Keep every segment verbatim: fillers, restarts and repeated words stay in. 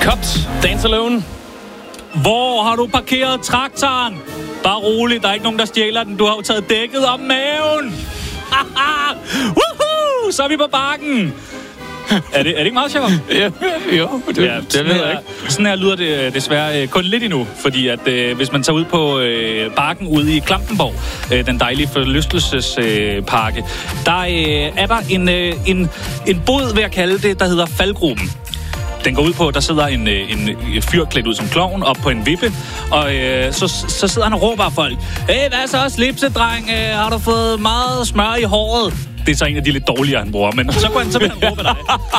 Cops, Dance Alone. Hvor har du parkeret traktoren? Bare rolig, der er ikke nogen, der stjæler den. Du har jo taget dækket om maven. Woohoo! Så er vi på bakken. Er det, er det ikke meget sjovt? Ja, jo, det, ja, det ved jeg ikke. Sådan her lyder det desværre kun lidt endnu, fordi at øh, hvis man tager ud på øh, bakken ude i Klampenborg, øh, den dejlige forlystelsespakke, øh, der øh, er der en, øh, en, en bod, vil jeg kalde det, der hedder Faldgruben. Den går ud på, at der sidder en, en, en fyr klædt ud som klovn op på en vippe, og øh, så, så sidder han og råber af folk. Hey, hvad så, slipsedreng? Øh, har du fået meget smør i håret? Det er så en af de lidt dårligere, han bruger, men så, går han, så vil han råbe dig.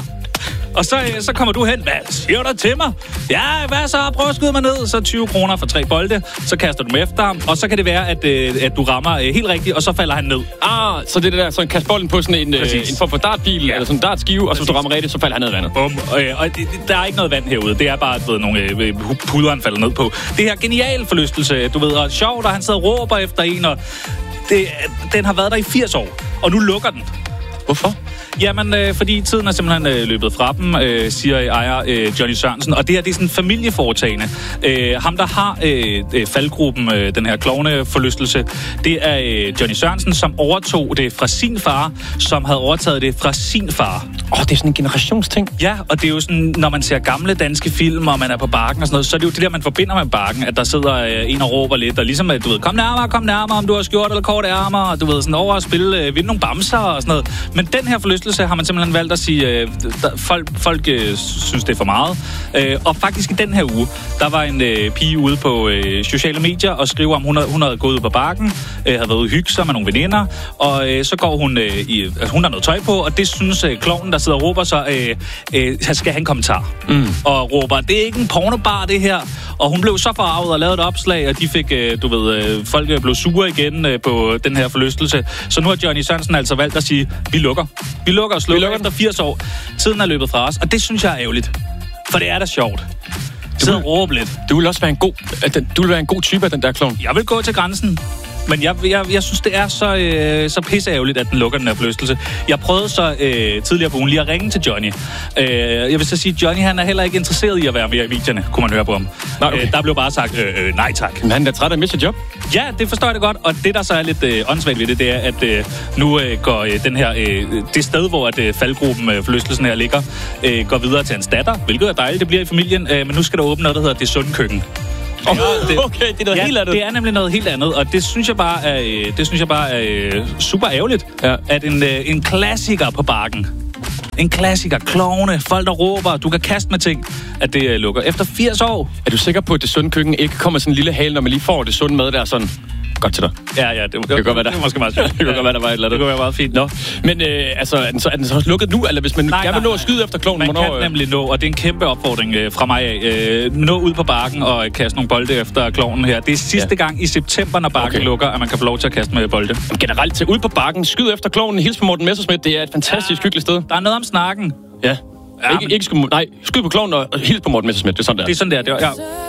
Og så, så kommer du hen. Hvad siger du til mig? Ja, hvad så? Prøv at skyde mig ned. Så tyve kroner for tre bolde. Så kaster du dem efter ham. Og så kan det være, at, at du rammer helt rigtigt, og så falder han ned. Ah, så det er det der, så en kaste bolden på sådan en, en form for dartbil, ja. Eller sådan en dartskive, og så hvis du rammer rigtigt, så falder han ned i vandet. Bum. Og, og der er ikke noget vand herude. Det er bare, at ved, nogle øh, puder, han falder ned på. Det her genial forlystelse, du ved, og sjovt, og han sidder og råber efter en, og det, den har været der i firs år, og nu lukker den. Hvorfor? Jamen, øh, fordi tiden er simpelthen øh, løbet fra dem, øh, siger ejer øh, Johnny Sørensen. Og det her, det er sådan en familieforetagende. Øh, ham, der har øh, faldgruppen, øh, den her klovneforlystelse, det er øh, Johnny Sørensen, som overtog det fra sin far, som havde overtaget det fra sin far. Åh, oh, det er sådan en generationsting. Ja, og det er jo sådan, når man ser gamle danske film, og man er på bakken og sådan noget, så er det jo det der, man forbinder med bakken, at der sidder øh, en og råber lidt, og ligesom, at du ved, kom nærmere, kom nærmere, om du har skjort eller kort ærmer, og du ved, sådan over at spille, øh, vinde nogle bamser og sådan noget. Men den her forlystelse har man simpelthen valgt at sige, øh, der, folk, folk øh, synes, det er for meget. Øh, og faktisk i den her uge, der var en øh, pige ude på øh, sociale medier og skriver, om hun havde, hun havde gået ud på bakken, øh, havde været ude hygge sig med nogle veninder, og øh, så går hun, øh, i, altså, hun har noget tøj på, og det synes øh, klovnen, der sidder og råber, så øh, øh, skal have en kommentar. Mm. Og råber, det er ikke en pornobar, det her. Og hun blev så forarvet og lavede et opslag, og de fik, øh, du ved, øh, folk blev sure igen øh, på den her forlystelse. Så nu har Johnny Sørensen altså valgt at sige, vi lukker. Vi lukker og slukker efter firs år. Tiden er løbet fra os, og det synes jeg er ærgerligt. For det er da sjovt. Du vil råbe lidt. Du vil også være en god, du vil være en god type af den der klovn. Jeg vil gå til grænsen. Men jeg, jeg, jeg synes, det er så, øh, så pisseærgerligt, at den lukker den her forlystelse. Jeg prøvede så øh, tidligere på ugen lige at ringe til Johnny. Øh, jeg vil så sige, at Johnny han er heller ikke interesseret i at være med i videoerne, kunne man høre på ham. Nej, okay. øh, der blev bare sagt, øh, øh, nej tak. Men han er træt af at miste job? Ja, det forstår jeg det godt. Og det, der så er lidt øh, åndssvagt ved det, det er, at øh, nu øh, går øh, den her, øh, det sted, hvor at, øh, faldgruppen, øh, forlystelsen her ligger, øh, går videre til hans datter, hvilket er dejligt, det bliver i familien. Øh, men nu skal der åbne noget, der hedder Det Sunde Køkken. Oh, det, okay, det er noget ja, helt andet. Det er nemlig noget helt andet, og det synes jeg bare er, det synes jeg bare er super ærgerligt, ja. At en, en klassiker på bakken, en klassiker, klovne, folk der råber, du kan kaste med ting, at det lukker efter firs år. Er du sikker på, at Det Sunde Køkken ikke kommer sådan en lille hale, når man lige får det sunde mad der sådan? Godt til dig. Ja, ja, det, det, det, det kan godt være, det er måske meget sjovt. Det kan godt være, der var et eller andet. Det kunne være meget fint. Nå. Men øh, altså, er den, så, er den så lukket nu, eller hvis man nej, gerne vil nå at skyde efter klovnen? Man hvornår, kan nemlig nå, og det er en kæmpe opfordring øh, fra mig af. Øh, nå ud på bakken og kaste nogle bolde efter klovnen her. Det er sidste ja. gang i september, når bakken okay. lukker, at man kan få lov til at kaste med bolde. Men generelt til ud på bakken, skyd efter klovnen, hils på Morten Messerschmidt. Det er et fantastisk ja, hyggeligt sted. Der er noget om snakken. Ja. Ja, ikke, men... ikke skud, nej, skyd på klovnen og hils på Morten Messerschmidt. Det er sådan der. Det er sådan der, det er, ja.